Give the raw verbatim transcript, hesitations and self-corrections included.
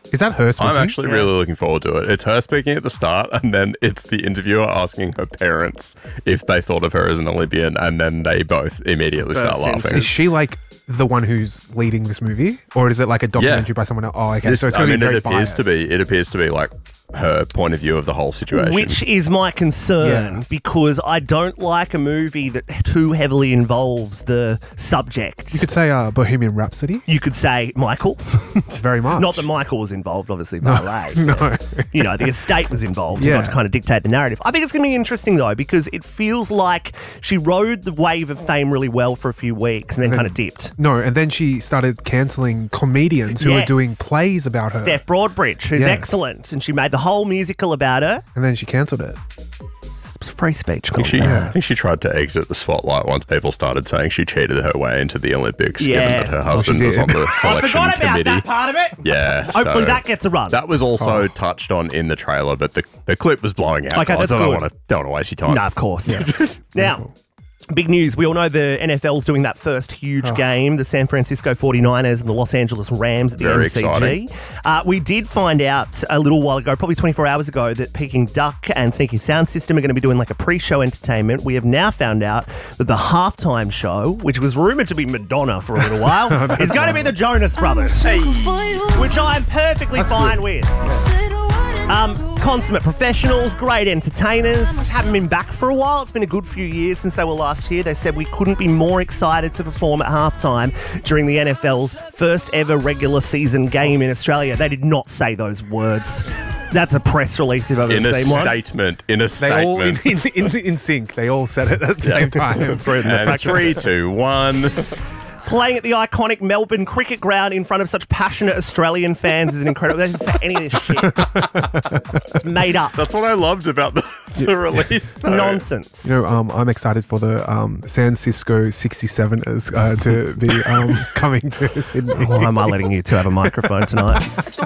Is that her speaking? I'm actually Yeah. really looking forward to it. It's her speaking at the start, and then it's the interviewer asking her parents if they thought of her as an Olympian, and then they both immediately start Burst into- laughing. Is she like the one who's leading this movie, or is it like a documentary Yeah. by someone else? Oh, okay. This- so it's I going to mean, be very it appears biased. to be. It appears to be like her point of view of the whole situation. Which is my concern Yeah. because I don't like a movie that too heavily involves the subject. You could say uh, Bohemian Rhapsody. You could say Michael. Very much. Not that Michael was involved, obviously, ballet. No. You know, the estate was involved. Yeah. Yeah. To kind of dictate the narrative. I think it's going to be interesting, though, because it feels like she rode the wave of fame really well for a few weeks and then kind of dipped. No, and then she started cancelling comedians who were Yes. doing plays about her. Steph Broadbridge, who's Yes. excellent, and she made the whole musical about her. And then she cancelled it. It's free speech. I think, she, Colin. I think she tried to exit the spotlight once people started saying she cheated her way into the Olympics, Yeah. given that her husband was did. on the I selection forgot about committee. that part of it. Yeah, Hopefully so that gets a run. that was also touched on in the trailer, but the, the clip was blowing out. Okay, guys. that's I don't good. want to don't want to waste your time. No, of course. Now, big news. We all know the N F L's doing that first huge game, the San Francisco forty-niners and the Los Angeles Rams at the Very M C G. exciting. Uh, we did find out a little while ago, probably twenty-four hours ago, that Peking Duck and Sneaky Sound System are going to be doing like a pre-show entertainment. We have now found out that the halftime show, which was rumoured to be Madonna for a little while, is going to be the Jonas Brothers, which I'm perfectly fine with. Um, consummate professionals, great entertainers. Haven't been back for a while. It's been a good few years since they were last here. They said we couldn't be more excited to perform at halftime during the N F L's first ever regular season game in Australia. They did not say those words. That's a press release if I've in ever a seen one. statement, in a They all, in, statement. in, in, in sync, they all said it at the same time. and three, two, one. Playing at the iconic Melbourne cricket ground in front of such passionate Australian fans is an incredible. They didn't say any of this shit. It's made up. That's what I loved about the, the release. though. Nonsense. You know, um, I'm excited for the um, San Cisco sixty-seveners uh, to be um, coming to Sydney. Why am I letting you two have a microphone tonight?